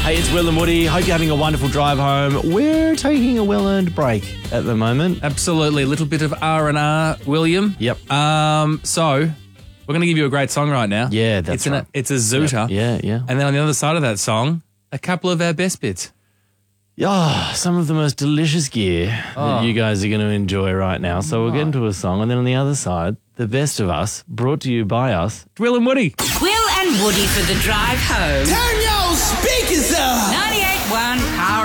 Hey, it's Will and Woody. Hope you're having a wonderful drive home. We're taking a well-earned break at the moment. Absolutely. A little bit of R&R, William. Yep. So, we're going to give you a great song right now. Yeah, that's right. It's a zooter. Yeah. And then on the other side of that song, a couple of our best bits. Yeah, some of the most delicious gear that you guys are going to enjoy right now. So we'll get into a song. And then on the other side, the best of us, brought to you by us. Will and Woody. Will and Woody for the drive home. Turn your speakers up. 98.1 Power